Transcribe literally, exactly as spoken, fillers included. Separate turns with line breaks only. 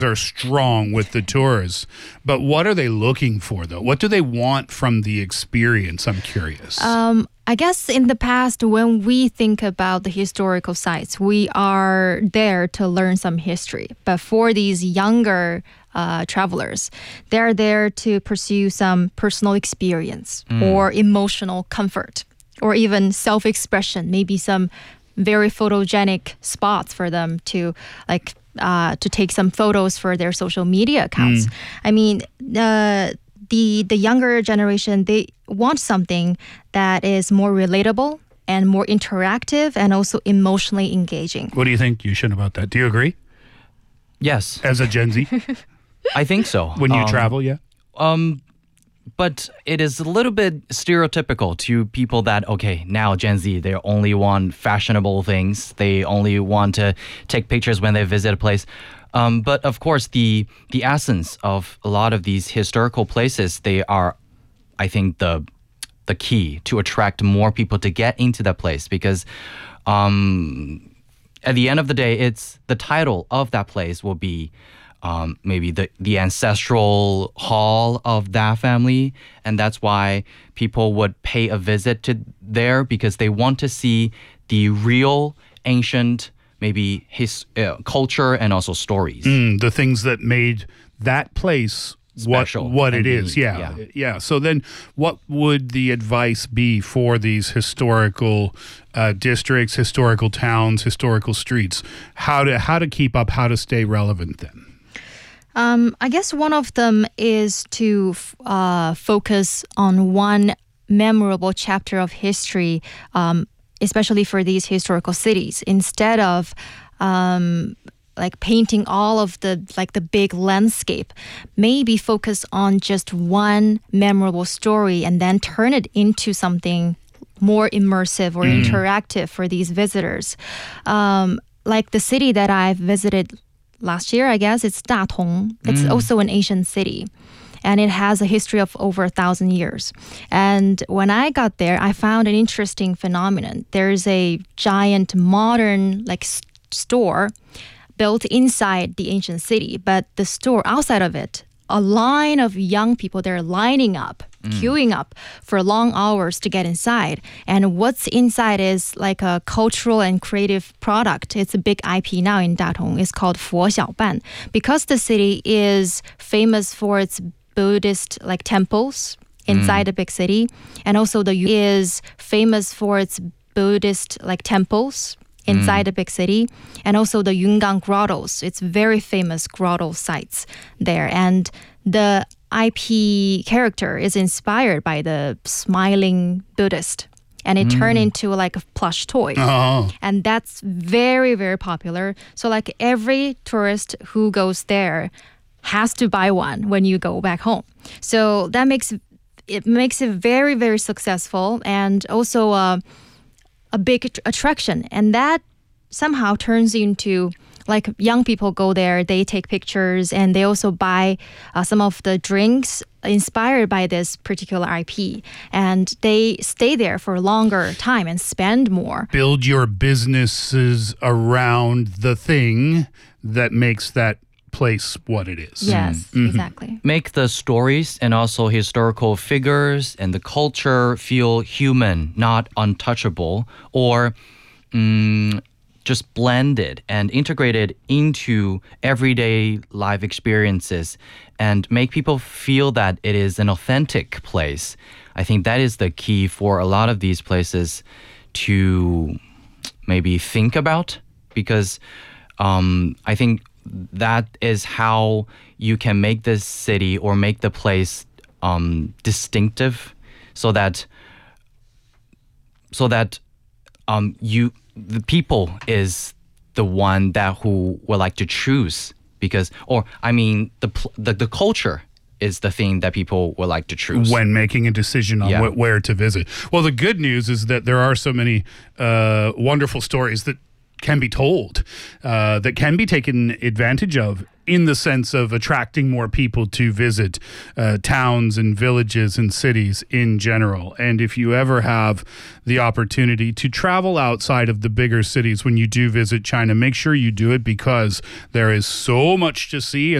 are strong with the tourists, but what are they looking for though? What do they want from the experience? I'm curious.
Um, I guess in the past, when we think about the historical sites, we are there to learn some history. But for these younger uh, travelers, they're there to pursue some personal experience mm. or emotional comfort, or even self-expression, maybe some very photogenic spots for them to like uh, to take some photos for their social media accounts. Mm. I mean, uh, the the younger generation, they want something that is more relatable and more interactive and also emotionally engaging.
What do you think, Yushin, about that? Do you agree?
Yes.
As a Gen Z?
I think so.
When you
um,
travel, yeah?
Um, but it is a little bit stereotypical to people that, okay, now Gen Z, they only want fashionable things. They only want to take pictures when they visit a place. Um, but of course, the the essence of a lot of these historical places, they are, I think, the the key to attract more people to get into that place. Because um, at the end of the day, it's the title of that place will be Um, maybe the, the ancestral hall of that family. And that's why people would pay a visit to there, because they want to see the real ancient, maybe his uh, culture and also stories.
Mm, the things that made that place
Special
what, what it
unique,
is. Yeah,
yeah.
yeah. So then what would the advice be for these historical uh, districts, historical towns, historical streets? How to, how to keep up, how to stay relevant then?
Um, I guess one of them is to uh, focus on one memorable chapter of history, um, especially for these historical cities, instead of um, like painting all of the like the big landscape. Maybe focus on just one memorable story and then turn it into something more immersive or mm. interactive for these visitors. Um, like the city that I've visited last year, I guess, it's Datong. It's mm. also an Asian city. And it has a history of over a thousand years. And when I got there, I found an interesting phenomenon. There's a giant modern like s- store built inside the ancient city. But the store outside of it, a line of young people, they're lining up, mm. queuing up for long hours to get inside. And what's inside is like a cultural and creative product. It's a big I P now in Datong. It's called Fo Xiaoban. Because the city is famous for its Buddhist like temples inside mm. the big city, and also the is famous for its Buddhist like temples inside mm. the big city, and also the Yungang grottos. It's very famous grotto sites there. And the I P character is inspired by the smiling Buddhist. And it mm. turned into like a plush toy.
Oh.
And that's very, very popular. So like every tourist who goes there has to buy one when you go back home. So that makes it makes it very, very successful, and also uh, a big attraction. And that somehow turns into like young people go there, they take pictures, and they also buy uh, some of the drinks inspired by this particular I P. And they stay there for a longer time and spend more.
Build your businesses around the thing that makes that place what it is.
Yes,
mm-hmm.
exactly.
Make the stories and also historical figures and the culture feel human, not untouchable, or um, just blended and integrated into everyday life experiences, and make people feel that it is an authentic place. I think that is the key for a lot of these places to maybe think about, because um, I think that is how you can make this city or make the place um, distinctive, so that so that um, you the people is the one that who would like to choose, because or I mean the the, the culture is the thing that people would like to choose
when making a decision on
yeah.
wh- where to visit. Well, the good news is that there are so many uh, wonderful stories that can be told, uh, that can be taken advantage of in the sense of attracting more people to visit uh, towns and villages and cities in general. And if you ever have the opportunity to travel outside of the bigger cities when you do visit China, make sure you do it because there is so much to see.